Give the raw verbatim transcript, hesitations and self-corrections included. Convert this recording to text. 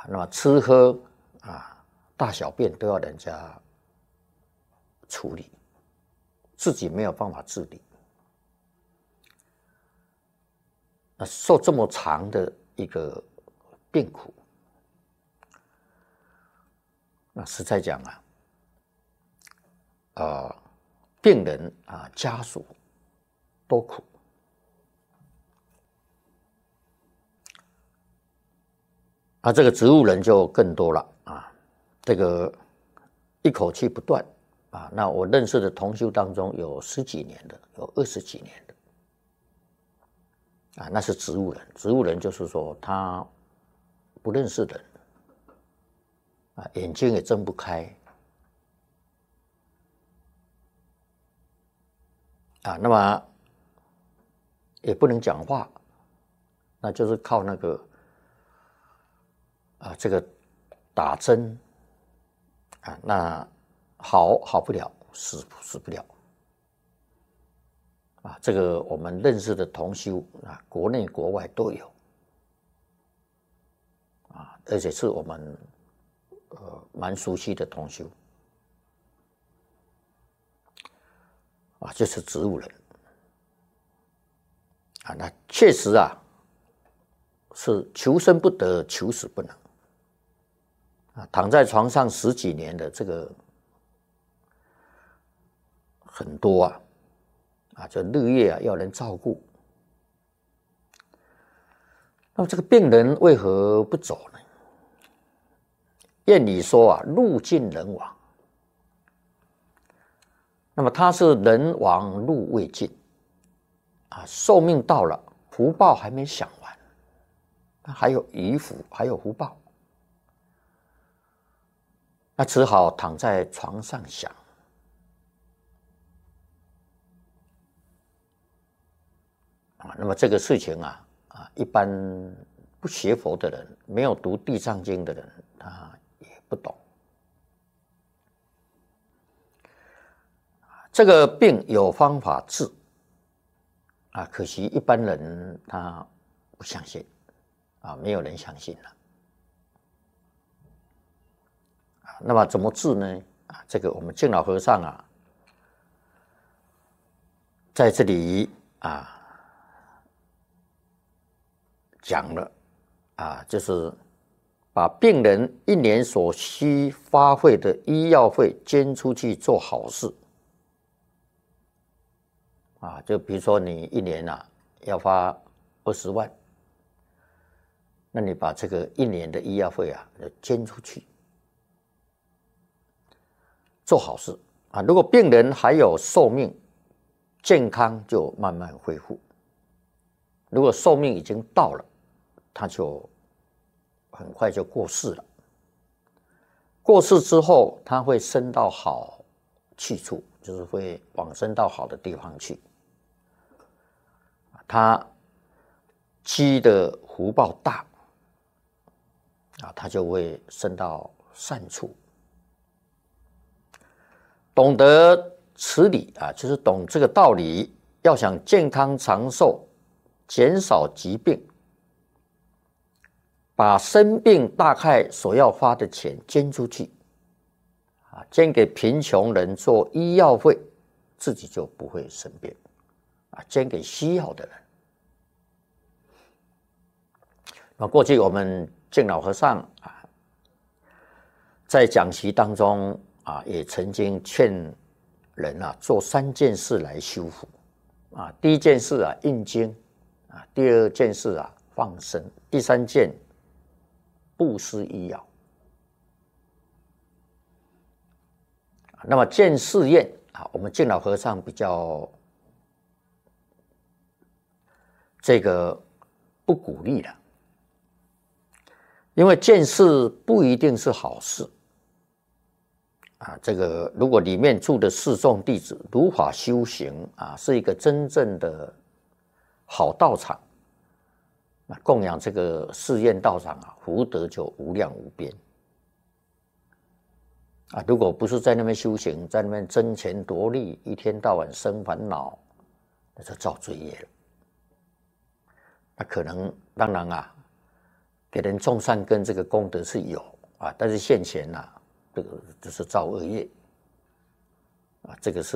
啊，那么吃喝啊，大小便都要人家处理，自己没有办法自理。那受这么长的一个病苦，那实在讲啊，呃，病人啊家属都苦。啊，这个植物人就更多了啊，这个一口气不断啊。那我认识的同修当中有十几年的，有二十几年的，啊，那是植物人。植物人就是说他不认识人，啊，眼睛也睁不开，啊，那么也不能讲话，那就是靠那个。啊，这个打针啊，那好好不了，死死不了啊。这个我们认识的同修啊，国内国外都有啊，而且是我们呃蛮熟悉的同修啊，就是植物人啊。那确实啊，是求生不得，求死不能。啊，躺在床上十几年的这个很多啊，啊，这日夜啊要人照顾。那么这个病人为何不走呢？谚语说啊，路尽人亡。那么他是人亡路未尽啊，寿命到了，福报还没享完，还有余福，还有福报。那只好躺在床上想啊。那么这个事情啊啊，一般不学佛的人，没有读《地藏经》的人，他也不懂。这个病有方法治啊，可惜一般人他不相信啊，没有人相信了。那么怎么治呢？啊，这个我们净老和尚啊，在这里啊讲了啊，就是把病人一年所需花费的医药费捐出去做好事啊。就比如说你一年啊要花二十万，那你把这个一年的医药费啊捐出去。做好事啊！如果病人还有寿命，健康就慢慢恢复；如果寿命已经到了，他就很快就过世了。过世之后，他会升到好去处，就是会往生到好的地方去。他积的福报大啊，他就会升到善处。懂得此理啊，就是懂这个道理。要想健康长寿，减少疾病，把生病大概所要花的钱捐出去，啊，捐给贫穷人做医药费，自己就不会生病，啊，捐给需要的人。那过去我们净老和尚啊，在讲习当中。啊，也曾经劝人啊做三件事来修福啊。第一件事啊印经啊，第二件事啊放生，第三件布施医药。那么见寺院啊，我们净老和尚比较这个不鼓励的，因为见寺不一定是好事。啊，这个如果里面住的四众弟子如法修行啊，是一个真正的好道场，那供养这个寺院道场啊，福德就无量无边啊。如果不是在那边修行，在那边争权夺利，一天到晚生烦恼，那就造罪业了。那可能当然啊， 给人种善根这个功德是有啊，但是现前呐、啊，这个就是造恶业啊，这个是